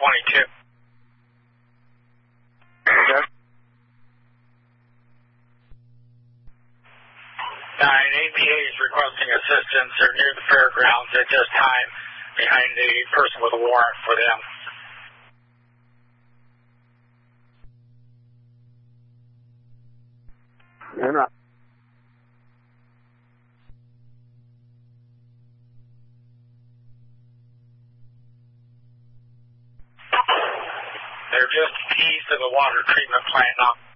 22. Okay. 9, APA is requesting assistance. They're near the fairgrounds at this time, behind the person with a warrant for them. And They're just east of the water treatment plant now.